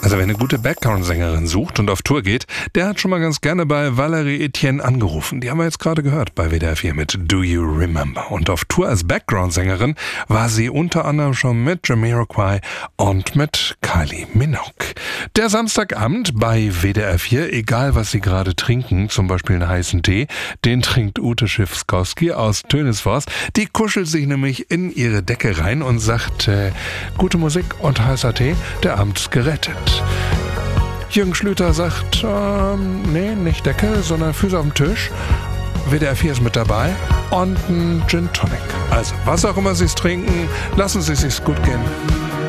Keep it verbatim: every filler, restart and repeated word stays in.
Also wer eine gute Background-Sängerin sucht und auf Tour geht, der hat schon mal ganz gerne bei Valerie Etienne angerufen. Die haben wir jetzt gerade gehört bei W D R vier mit Do You Remember. Und auf Tour als Background-Sängerin war sie unter anderem schon mit Jamiroquai und mit Kylie Minogue. Der Samstagabend bei W D R vier, egal was Sie gerade trinken, zum Beispiel einen heißen Tee, den trinkt Ute Schiffskowski aus Tönisforst. Die kuschelt sich nämlich in ihre Decke rein und sagt, äh, gute Musik und heißer Tee, der Abend ist gerettet. Jürgen Schlüter sagt, ähm, nee, nicht Decke, sondern Füße auf dem Tisch. W D R vier ist mit dabei und ein Gin Tonic. Also, was auch immer Sie es trinken, lassen Sie es sich gut gehen.